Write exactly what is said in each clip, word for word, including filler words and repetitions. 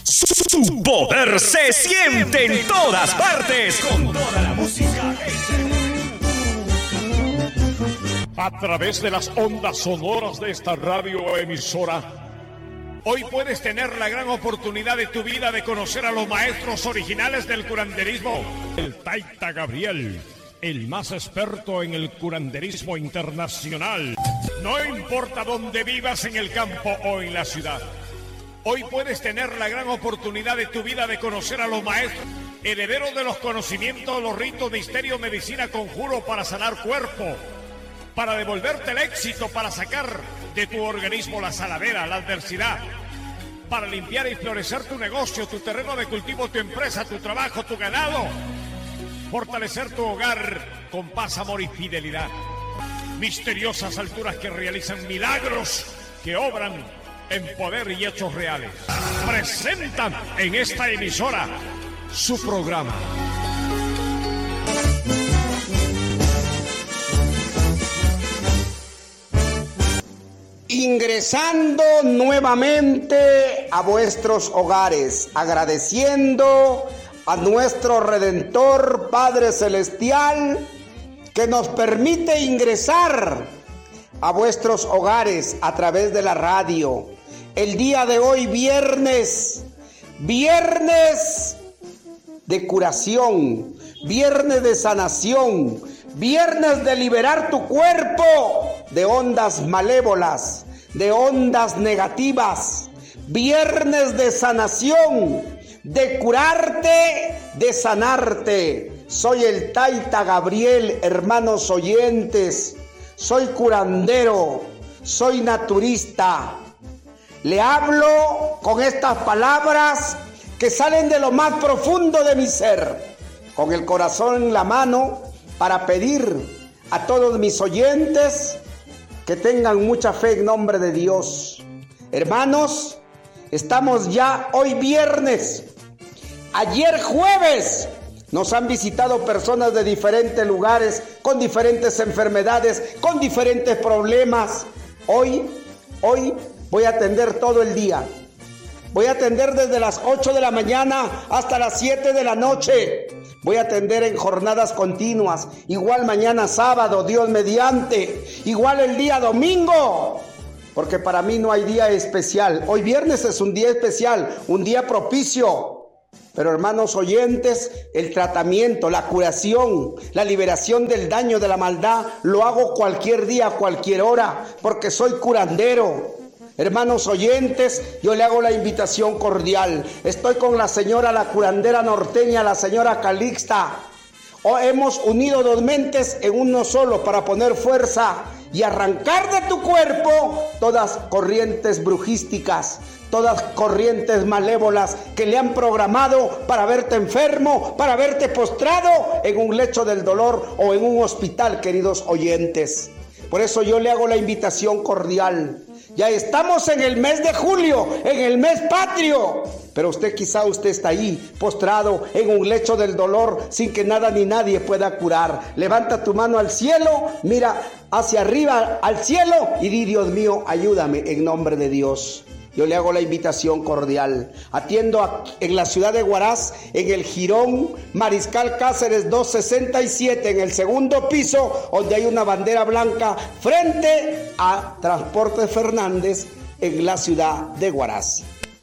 Su poder se siente en todas partes con toda la música. A través de las ondas sonoras de esta radioemisora, hoy puedes tener la gran oportunidad de tu vida de conocer a los maestros originales del curanderismo. El Taita Gabriel, el más experto en el curanderismo internacional. No importa dónde vivas, en el campo o en la ciudad, hoy puedes tener la gran oportunidad de tu vida de conocer a los maestros, herederos de los conocimientos, los ritos, misterio, medicina, conjuro para sanar cuerpo, para devolverte el éxito, para sacar de tu organismo la saladera, la adversidad, para limpiar y florecer tu negocio, tu terreno de cultivo, tu empresa, tu trabajo, tu ganado, fortalecer tu hogar con paz, amor y fidelidad. Misteriosas alturas que realizan milagros, que obran en poder y hechos reales. Presentan en esta emisora su programa. Ingresando nuevamente a vuestros hogares, agradeciendo a nuestro Redentor Padre Celestial que nos permite ingresar a vuestros hogares a través de la radio. El día de hoy, viernes, viernes de curación, viernes de sanación, viernes de liberar tu cuerpo de ondas malévolas, de ondas negativas, viernes de sanación, de curarte, de sanarte. Soy el Taita Gabriel, hermanos oyentes, soy curandero, soy naturista. Le hablo con estas palabras que salen de lo más profundo de mi ser, con el corazón en la mano, para pedir a todos mis oyentes que tengan mucha fe en nombre de Dios. Hermanos, estamos ya hoy viernes. Ayer jueves nos han visitado personas de diferentes lugares, con diferentes enfermedades, con diferentes problemas. Hoy, hoy voy a atender todo el día. Voy a atender desde las ocho de la mañana hasta las siete de la noche. Voy a atender en jornadas continuas. Igual mañana sábado, Dios mediante. Igual el día domingo. Porque para mí no hay día especial. Hoy viernes es un día especial, un día propicio. Pero hermanos oyentes, el tratamiento, la curación, la liberación del daño, de la maldad, lo hago cualquier día, cualquier hora, porque soy curandero. Hermanos oyentes, yo le hago la invitación cordial. Estoy con la señora, la curandera norteña, la señora Calixta. Oh, hemos unido dos mentes en uno solo para poner fuerza y arrancar de tu cuerpo todas corrientes brujísticas, todas corrientes malévolas que le han programado para verte enfermo, para verte postrado en un lecho del dolor o en un hospital, queridos oyentes. Por eso yo le hago la invitación cordial. Ya estamos en el mes de julio, en el mes patrio. Pero usted quizá usted está ahí, postrado en un lecho del dolor, sin que nada ni nadie pueda curar. Levanta tu mano al cielo, mira hacia arriba al cielo y di: Dios mío, ayúdame en nombre de Dios. Yo le hago la invitación cordial. Atiendo a, en la ciudad de Huaraz, en el Jirón Mariscal Cáceres doscientos sesenta y siete, en el segundo piso, donde hay una bandera blanca frente a Transportes Fernández, en la ciudad de Huaraz.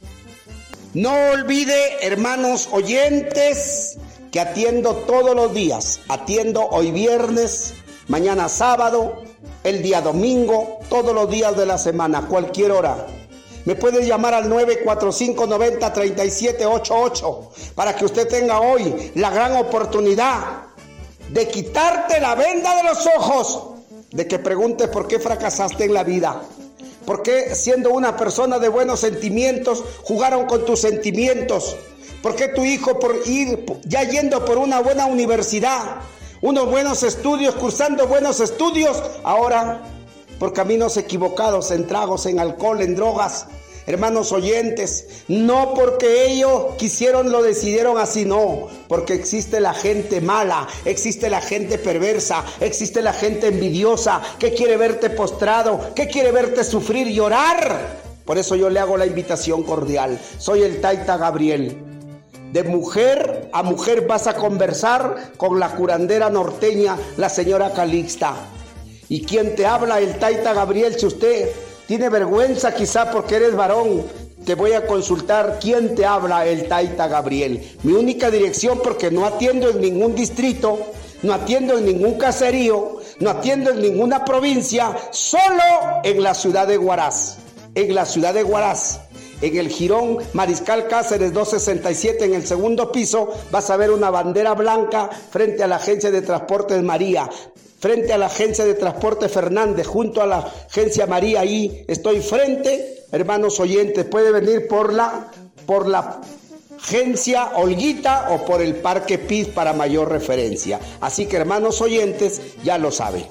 No olvide, hermanos oyentes, que atiendo todos los días. Atiendo hoy viernes, mañana sábado, el día domingo, todos los días de la semana, cualquier hora. Me puede llamar al nueve cuatro cinco, nueve cero, tres siete ocho ocho para que usted tenga hoy la gran oportunidad de quitarte la venda de los ojos, de que preguntes por qué fracasaste en la vida. ¿Por qué, siendo una persona de buenos sentimientos, jugaron con tus sentimientos? ¿Por qué tu hijo, por ir ya yendo por una buena universidad, unos buenos estudios, cursando buenos estudios, ahora por caminos equivocados, en tragos, en alcohol, en drogas? Hermanos oyentes, no porque ellos quisieron lo decidieron así, no, porque existe la gente mala, existe la gente perversa, existe la gente envidiosa que quiere verte postrado, que quiere verte sufrir, llorar. Por eso yo le hago la invitación cordial. Soy el Taita Gabriel. De mujer a mujer vas a conversar con la curandera norteña, la señora Calixta. ¿Y quién te habla? El Taita Gabriel. Si usted tiene vergüenza quizá porque eres varón, te voy a consultar quién te habla, el Taita Gabriel. Mi única dirección, porque no atiendo en ningún distrito, no atiendo en ningún caserío, no atiendo en ninguna provincia, solo en la ciudad de Huaraz. En la ciudad de Huaraz, en el Jirón Mariscal Cáceres doscientos sesenta y siete, en el segundo piso, vas a ver una bandera blanca frente a la agencia de transportes María. Frente a la agencia de transporte Fernández, junto a la agencia María, ahí estoy frente, hermanos oyentes, puede venir por la, por la agencia Olguita o por el Parque Piz para mayor referencia. Así que, hermanos oyentes, ya lo saben.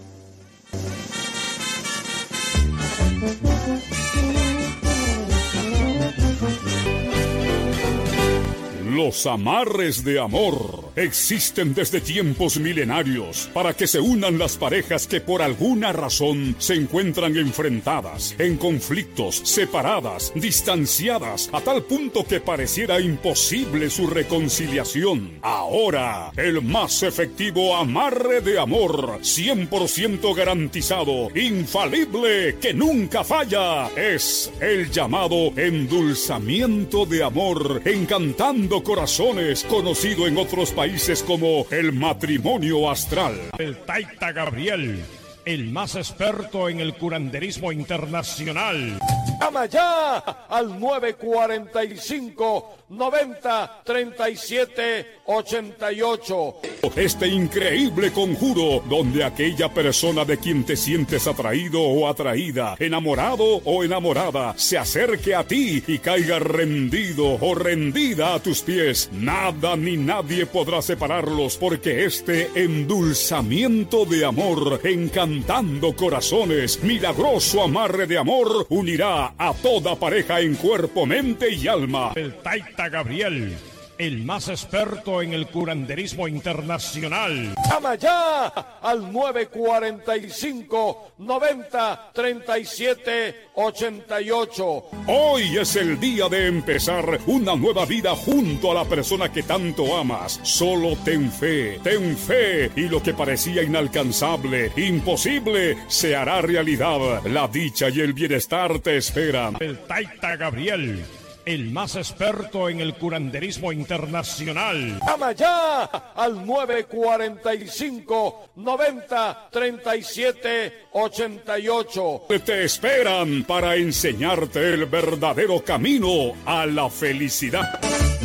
Los amarres de amor existen desde tiempos milenarios para que se unan las parejas que por alguna razón se encuentran enfrentadas, en conflictos, separadas, distanciadas, a tal punto que pareciera imposible su reconciliación. Ahora, el más efectivo amarre de amor, cien por ciento garantizado, infalible, que nunca falla, es el llamado endulzamiento de amor, encantando corazones, conocido en otros países como el matrimonio astral. El Taita Gabriel, el más experto en el curanderismo internacional. Llama ya al nueve cuarenta y cinco, noventa, treinta y siete, ochenta y ocho. Este increíble conjuro, donde aquella persona de quien te sientes atraído o atraída, enamorado o enamorada, se acerque a ti y caiga rendido o rendida a tus pies. Nada ni nadie podrá separarlos, porque este endulzamiento de amor, encantando corazones, milagroso amarre de amor, unirá a toda pareja en cuerpo, mente y alma. El Taita Gabriel, el más experto en el curanderismo internacional. Llama ya al nueve cuarenta y cinco, noventa, treinta y siete, ochenta y ocho. Hoy es el día de empezar una nueva vida junto a la persona que tanto amas. Solo ten fe, ten fe, y lo que parecía inalcanzable, imposible, se hará realidad. La dicha y el bienestar te esperan. El Taita Gabriel, el más experto en el curanderismo internacional. Llama ya al nueve cuarenta y cinco, noventa, treinta y siete, ochenta y ocho. Te esperan para enseñarte el verdadero camino a la felicidad.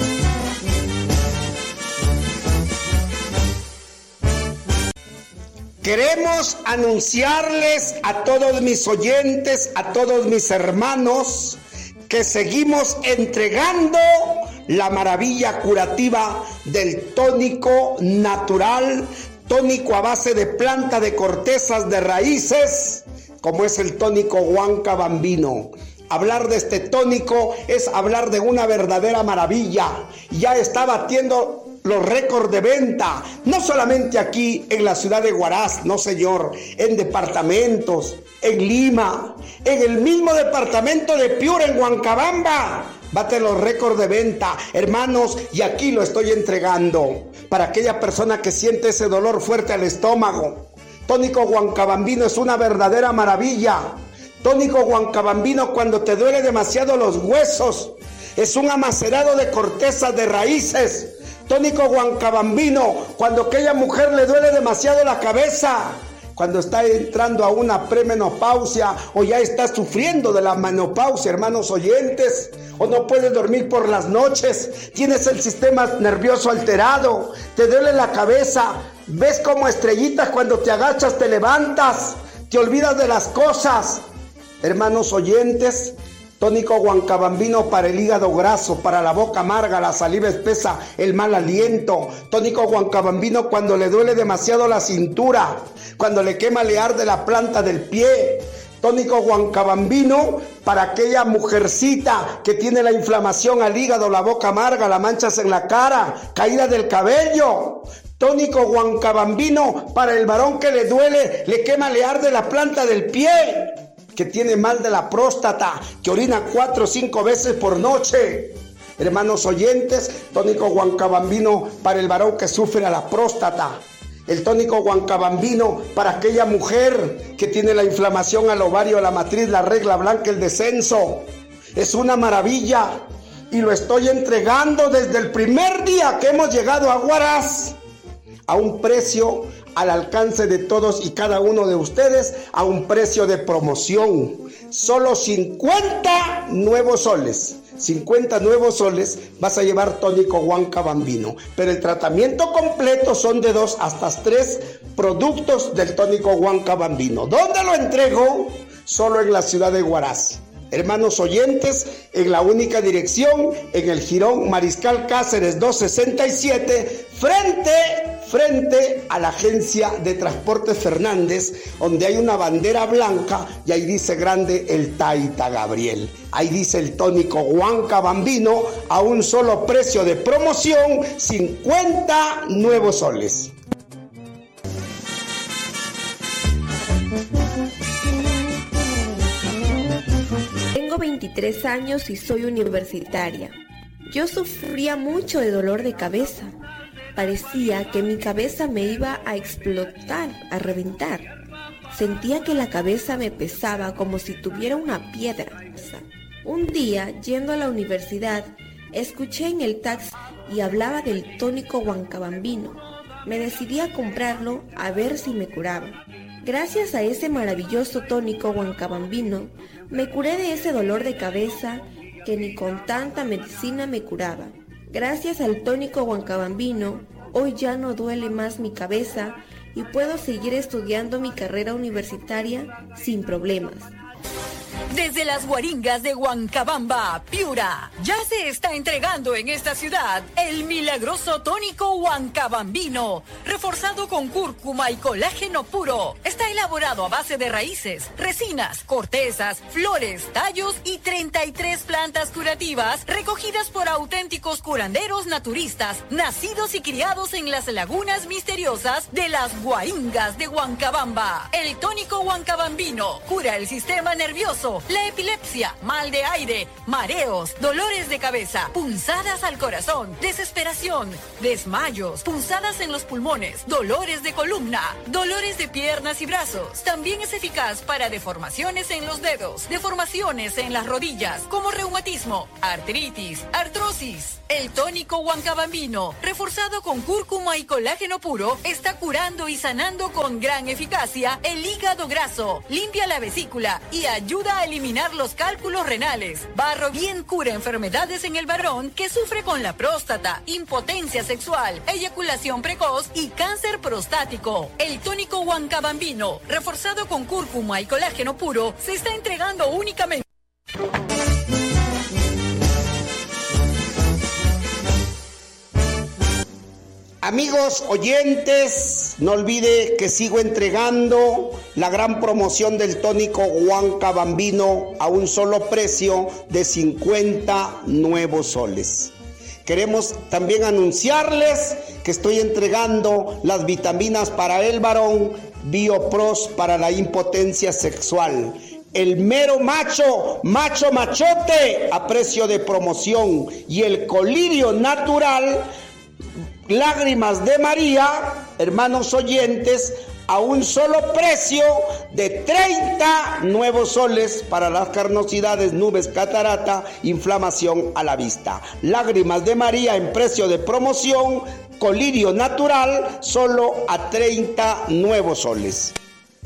Queremos anunciarles a todos mis oyentes, a todos mis hermanos, que seguimos entregando la maravilla curativa del tónico natural, tónico a base de planta, de cortezas, de raíces, como es el tónico Huanca Bambino. Hablar de este tónico es hablar de una verdadera maravilla. Ya está batiendo los récords de venta, no solamente aquí en la ciudad de Huaraz, no señor, en departamentos, en Lima, en el mismo departamento de Piura, en Huancabamba, bate los récords de venta, hermanos, y aquí lo estoy entregando para aquella persona que siente ese dolor fuerte al estómago. Tónico Huancabambino es una verdadera maravilla. Tónico Huancabambino cuando te duele demasiado los huesos, es un amacerado de cortezas, de raíces. Tónico Huancabambino cuando aquella mujer le duele demasiado la cabeza, cuando está entrando a una premenopausia o ya está sufriendo de la menopausia, hermanos oyentes, o no puedes dormir por las noches, tienes el sistema nervioso alterado, te duele la cabeza, ves como estrellitas cuando te agachas, te levantas, te olvidas de las cosas. Hermanos oyentes, tónico Huancabambino para el hígado graso, para la boca amarga, la saliva espesa, el mal aliento. Tónico Huancabambino cuando le duele demasiado la cintura, cuando le quema, le arde la planta del pie. Tónico Huancabambino para aquella mujercita que tiene la inflamación al hígado, la boca amarga, las manchas en la cara, caída del cabello. Tónico Huancabambino para el varón que le duele, le quema, le arde la planta del pie. que tiene mal de la próstata, que orina cuatro o cinco veces por noche. Hermanos oyentes, tónico guancabambino para el varón que sufre a la próstata. El tónico guancabambino para aquella mujer que tiene la inflamación al ovario, a la matriz, la regla blanca, el descenso. Es una maravilla y lo estoy entregando desde el primer día que hemos llegado a Huaraz a un precio al alcance de todos y cada uno de ustedes, a un precio de promoción. Solo cincuenta nuevos soles. cincuenta nuevos soles vas a llevar tónico guancabambino. Pero el tratamiento completo son de dos hasta tres productos del tónico guancabambino. ¿Dónde lo entrego? Solo en la ciudad de Huaraz. Hermanos oyentes, en la única dirección, en el Jirón Mariscal Cáceres doscientos sesenta y siete, frente, frente a la agencia de Transportes Fernández, donde hay una bandera blanca y ahí dice grande el Taita Gabriel. Ahí dice el tónico guancabambino a un solo precio de promoción, cincuenta nuevos soles. Tengo veintitrés años y soy universitaria. Yo sufría mucho de dolor de cabeza. Parecía que mi cabeza me iba a explotar, a reventar. Sentía que la cabeza me pesaba como si tuviera una piedra. Un día, yendo a la universidad, escuché en el taxi y hablaba del tónico guancabambino. Me decidí a comprarlo a ver si me curaba. Gracias a ese maravilloso tónico guancabambino, me curé de ese dolor de cabeza que ni con tanta medicina me curaba. Gracias al tónico guancabambino, hoy ya no duele más mi cabeza y puedo seguir estudiando mi carrera universitaria sin problemas. Desde las guaringas de Huancabamba, Piura, ya se está entregando en esta ciudad el milagroso tónico guancabambino, reforzado con cúrcuma y colágeno puro. Está elaborado a base de raíces, resinas, cortezas, flores, tallos y treinta y tres plantas curativas recogidas por auténticos curanderos naturistas, nacidos y criados en las lagunas misteriosas de las guaringas de Huancabamba. El tónico guancabambino cura el sistema nervioso, la epilepsia, mal de aire, mareos, dolores de cabeza, punzadas al corazón, desesperación, desmayos, punzadas en los pulmones, dolores de columna, dolores de piernas y brazos. También es eficaz para deformaciones en los dedos, deformaciones en las rodillas, como reumatismo, artritis, artrosis. El tónico guancabambino, reforzado con cúrcuma y colágeno puro, está curando y sanando con gran eficacia el hígado graso, limpia la vesícula y ayuda a eliminar los cálculos renales. Barro bien cura enfermedades en el varón que sufre con la próstata, impotencia sexual, eyaculación precoz y cáncer prostático. El tónico guancabambino, reforzado con cúrcuma y colágeno puro, se está entregando únicamente. Amigos oyentes, no olvide que sigo entregando la gran promoción del tónico guancabambino a un solo precio de cincuenta nuevos soles. Queremos también anunciarles que estoy entregando las vitaminas para el varón, Biopros para la impotencia sexual. El mero macho, macho machote a precio de promoción y el colirio natural, Lágrimas de María, hermanos oyentes, a un solo precio de treinta nuevos soles para las carnosidades, nubes, catarata, inflamación a la vista. Lágrimas de María en precio de promoción, colirio natural, solo a treinta nuevos soles.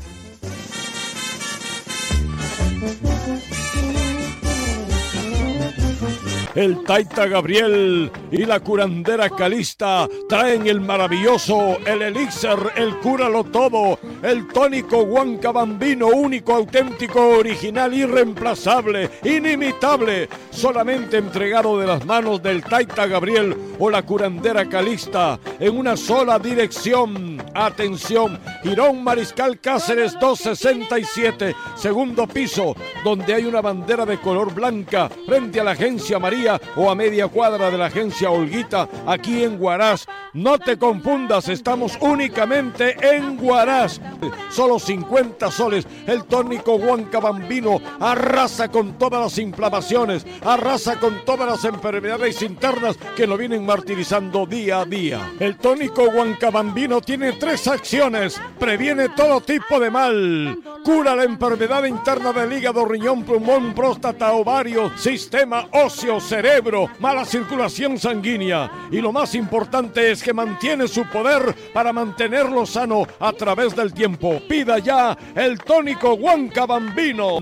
El Taita Gabriel y la curandera Calista traen el maravilloso, el elixir, el cúralo todo, el tónico guancabambino único, auténtico, original, irreemplazable, inimitable, solamente entregado de las manos del Taita Gabriel o la curandera Calista en una sola dirección. Atención, Jirón Mariscal Cáceres doscientos sesenta y siete, segundo piso, donde hay una bandera de color blanca frente a la agencia María García o a media cuadra de la agencia Olguita, aquí en Huaraz. No te confundas, estamos únicamente en Huaraz. Solo cincuenta soles. El tónico Huancabambino arrasa con todas las inflamaciones, arrasa con todas las enfermedades internas que lo vienen martirizando día a día. El tónico Huancabambino tiene tres acciones. Previene todo tipo de mal, cura la enfermedad interna del hígado, riñón, pulmón, próstata, ovario, sistema óseo, cerebro, mala circulación sanguínea. Y lo más importante es que mantiene su poder para mantenerlo sano a través del tiempo. Pida ya el tónico Huancabambino.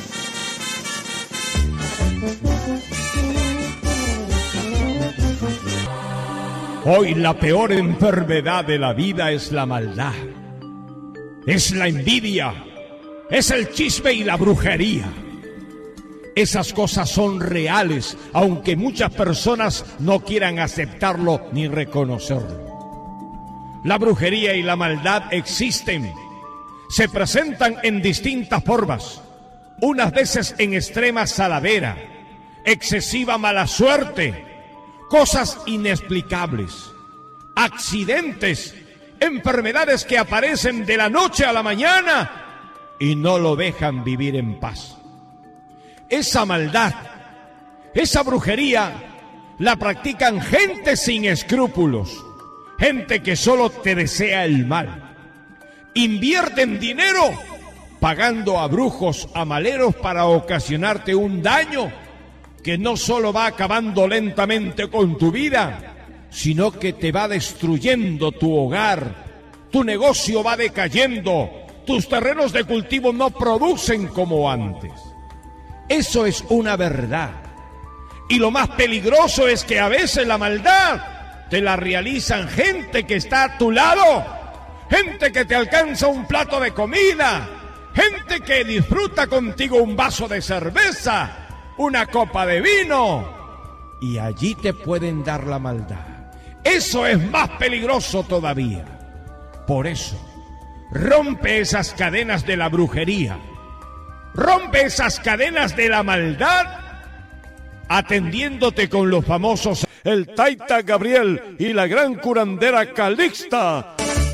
Hoy la peor enfermedad de la vida es la maldad, es la envidia, es el chisme y la brujería. Esas cosas son reales, aunque muchas personas no quieran aceptarlo ni reconocerlo. La brujería y la maldad existen, se presentan en distintas formas, unas veces en extrema saladera, excesiva mala suerte, cosas inexplicables, accidentes, enfermedades que aparecen de la noche a la mañana y no lo dejan vivir en paz. Esa maldad, esa brujería, la practican gente sin escrúpulos, gente que solo te desea el mal. Invierten dinero pagando a brujos, a maleros para ocasionarte un daño que no solo va acabando lentamente con tu vida, sino que te va destruyendo tu hogar, tu negocio va decayendo, tus terrenos de cultivo no producen como antes. Eso es una verdad. Y lo más peligroso es que a veces la maldad te la realizan gente que está a tu lado, gente que te alcanza un plato de comida, gente que disfruta contigo un vaso de cerveza, una copa de vino, y allí te pueden dar la maldad. Eso es más peligroso todavía. Por eso, rompe esas cadenas de la brujería, rompe esas cadenas de la maldad, atendiéndote con los famosos el Taita Gabriel y la gran curandera Calixta.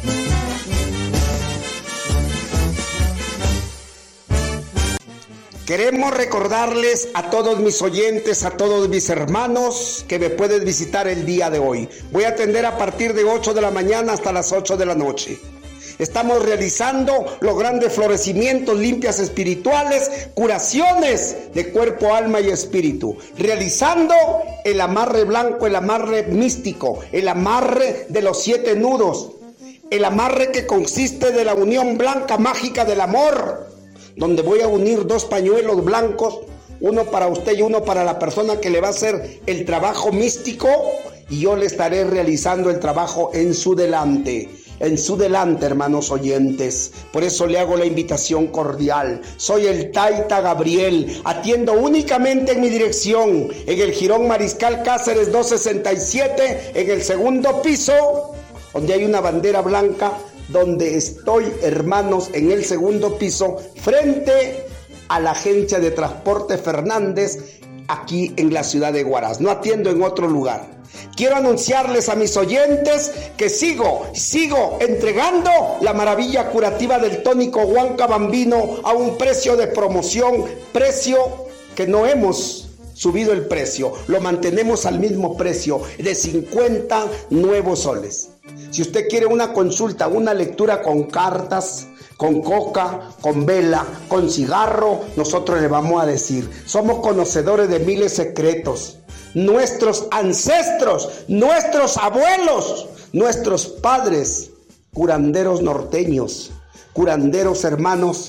Queremos recordarles a todos mis oyentes, a todos mis hermanos, que me puedes visitar el día de hoy. Voy a atender a partir de ocho de la mañana hasta las ocho de la noche. Estamos realizando los grandes florecimientos, limpias espirituales, curaciones de cuerpo, alma y espíritu. Realizando el amarre blanco, el amarre místico, el amarre de los siete nudos. El amarre que consiste de la unión blanca mágica del amor, donde voy a unir dos pañuelos blancos, uno para usted y uno para la persona que le va a hacer el trabajo místico, y yo le estaré realizando el trabajo en su delante, en su delante, hermanos oyentes. Por eso le hago la invitación cordial. Soy el Taita Gabriel, atiendo únicamente en mi dirección, en el Jirón Mariscal Cáceres doscientos sesenta y siete, en el segundo piso, donde hay una bandera blanca, donde estoy, hermanos, en el segundo piso, frente a la agencia de transporte Fernández, aquí en la ciudad de Huaraz. No atiendo en otro lugar. Quiero anunciarles a mis oyentes que sigo, sigo entregando la maravilla curativa del tónico Huancabambino a un precio de promoción, precio que no hemos subido el precio, lo mantenemos al mismo precio de cincuenta nuevos soles. Si usted quiere una consulta, una lectura con cartas, con coca, con vela, con cigarro, nosotros le vamos a decir. Somos conocedores de miles secretos. Nuestros ancestros, nuestros abuelos, nuestros padres, curanderos norteños, curanderos hermanos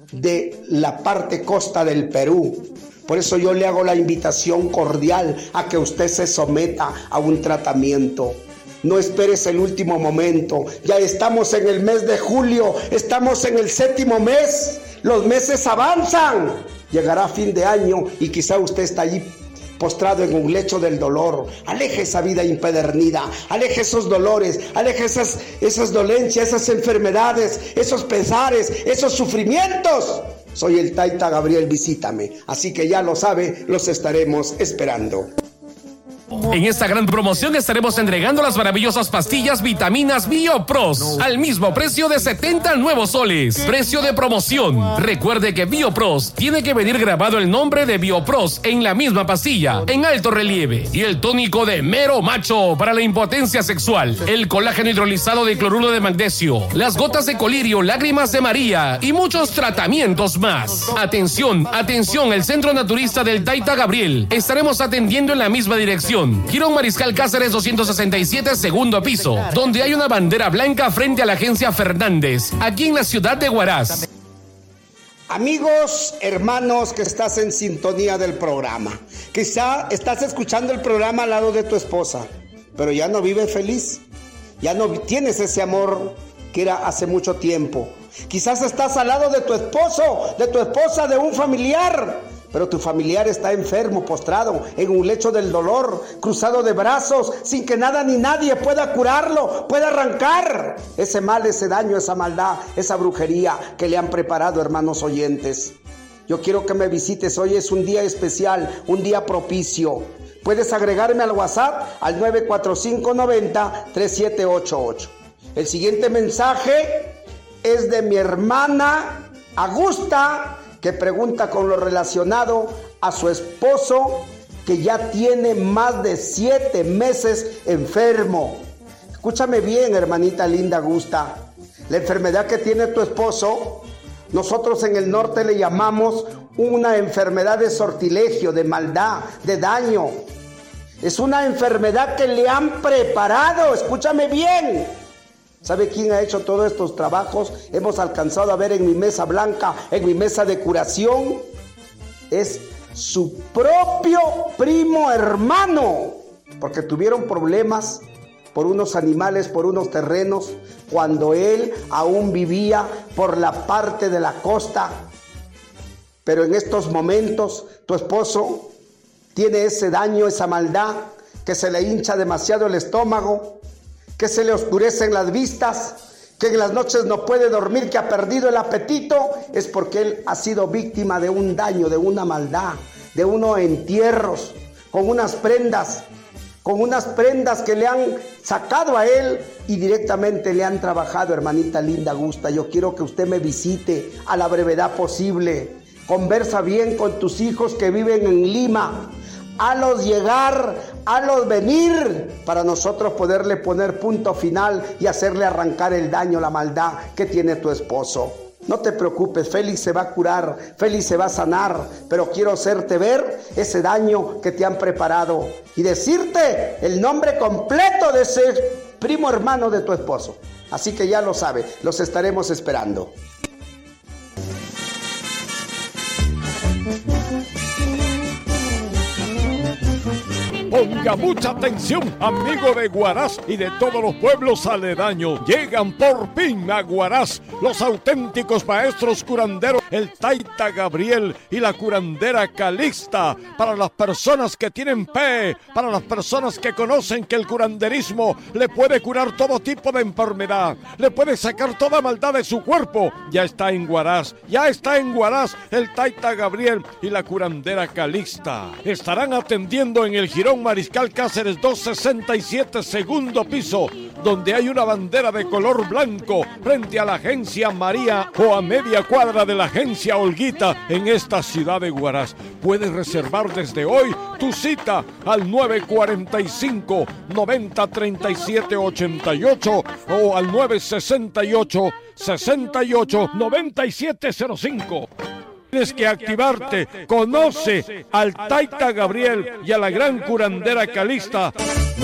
de la parte costa del Perú. Por eso yo le hago la invitación cordial a que usted se someta a un tratamiento. No esperes el último momento. Ya estamos en el mes de julio, estamos en el séptimo mes. Los meses avanzan. Llegará fin de año y quizá usted está allí postrado en un lecho del dolor. Aleje esa vida impedernida, aleje esos dolores, aleje esas, esas dolencias, esas enfermedades, esos pesares, esos sufrimientos. Soy el Taita Gabriel, visítame. Así que ya lo sabe, los estaremos esperando. En esta gran promoción estaremos entregando las maravillosas pastillas vitaminas BioPros al mismo precio de setenta nuevos soles. Precio de promoción. Recuerde que BioPros tiene que venir grabado el nombre de BioPros en la misma pastilla, en alto relieve. Y el tónico de Mero Macho para la impotencia sexual. El colágeno hidrolizado de cloruro de magnesio. Las gotas de colirio, lágrimas de María y muchos tratamientos más. Atención, atención, el Centro Naturista del Taita Gabriel. Estaremos atendiendo en la misma dirección. Girón Mariscal Cáceres doscientos sesenta y siete, segundo piso, donde hay una bandera blanca frente a la agencia Fernández, aquí en la ciudad de Huaraz. Amigos, hermanos que estás en sintonía del programa, quizá estás escuchando el programa al lado de tu esposa, pero ya no vives feliz, ya no tienes ese amor que era hace mucho tiempo. Quizás estás al lado de tu esposo, de tu esposa, de un familiar, pero tu familiar está enfermo, postrado en un lecho del dolor, cruzado de brazos, sin que nada ni nadie pueda curarlo, pueda arrancar ese mal, ese daño, esa maldad, esa brujería que le han preparado, hermanos oyentes. Yo quiero que me visites, hoy es un día especial, un día propicio. Puedes agregarme al WhatsApp al nueve cuatro cinco, noventa, treinta y siete ochenta y ocho. El siguiente mensaje es de mi hermana Augusta, que pregunta con lo relacionado a su esposo, que ya tiene más de siete meses enfermo. Escúchame bien, hermanita linda Augusta. La enfermedad que tiene tu esposo, nosotros en el norte le llamamos una enfermedad de sortilegio, de maldad, de daño. Es una enfermedad que le han preparado, escúchame bien. ¿Sabe quién ha hecho todos estos trabajos? Hemos alcanzado a ver en mi mesa blanca, en mi mesa de curación. Es su propio primo hermano, porque tuvieron problemas por unos animales, por unos terrenos, cuando él aún vivía por la parte de la costa. Pero en estos momentos tu esposo tiene ese daño, esa maldad, que se le hincha demasiado el estómago, que se le oscurecen las vistas, que en las noches no puede dormir, que ha perdido el apetito. Es porque él ha sido víctima de un daño, de una maldad, de unos entierros, con unas prendas, con unas prendas que le han sacado a él y directamente le han trabajado, hermanita linda Augusta. Yo quiero que usted me visite a la brevedad posible. Conversa bien con tus hijos que viven en Lima. Halos llegar, halos venir, para nosotros poderle poner punto final y hacerle arrancar el daño, la maldad que tiene tu esposo. No te preocupes, Félix se va a curar, Félix se va a sanar, pero quiero hacerte ver ese daño que te han preparado y decirte el nombre completo de ese primo hermano de tu esposo. Así que ya lo sabe, los estaremos esperando. Ponga mucha atención, amigo de Huaraz y de todos los pueblos aledaños. Llegan por fin a Huaraz los auténticos maestros curanderos, el Taita Gabriel y la curandera Calixta. Para las personas que tienen fe, para las personas que conocen que el curanderismo le puede curar todo tipo de enfermedad, le puede sacar toda maldad de su cuerpo. Ya está en Huaraz, ya está en Huaraz el Taita Gabriel y la curandera Calixta. Estarán atendiendo en el Girón Mariscal Cáceres doscientos sesenta y siete, segundo piso, donde hay una bandera de color blanco frente a la agencia María o a media cuadra de la agencia Olguita en esta ciudad de Huaraz. Puedes reservar desde hoy tu cita al nueve cuatro cinco, noventa, treinta y siete ochenta y ocho o al nueve sesenta y ocho, sesenta y ocho, noventa y siete cero cinco. Tienes que activarte. Conoce al Taita Gabriel y a la gran curandera Calixta.